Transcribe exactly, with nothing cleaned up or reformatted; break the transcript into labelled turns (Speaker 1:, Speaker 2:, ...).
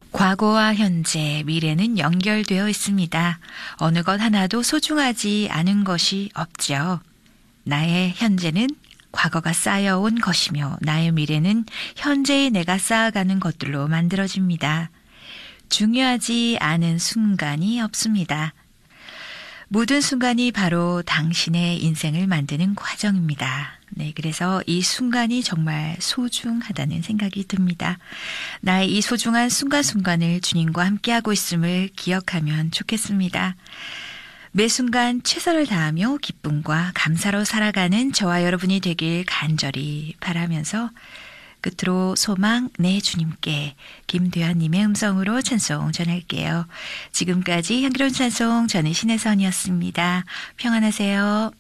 Speaker 1: 과거와 현재, 미래는 연결되어 있습니다. 어느 것 하나도 소중하지 않은 것이 없죠. 나의 현재는 과거가 쌓여온 것이며 나의 미래는 현재의 내가 쌓아가는 것들로 만들어집니다. 중요하지 않은 순간이 없습니다. 모든 순간이 바로 당신의 인생을 만드는 과정입니다. 네, 그래서 이 순간이 정말 소중하다는 생각이 듭니다. 나의 이 소중한 순간순간을 주님과 함께하고 있음을 기억하면 좋겠습니다. 매 순간 최선을 다하며 기쁨과 감사로 살아가는 저와 여러분이 되길 간절히 바라면서 끝으로 소망 내 주님께 김도연님의 음성으로 찬송 전할게요. 지금까지 향기로운 찬송 저는 신혜선이었습니다. 평안하세요.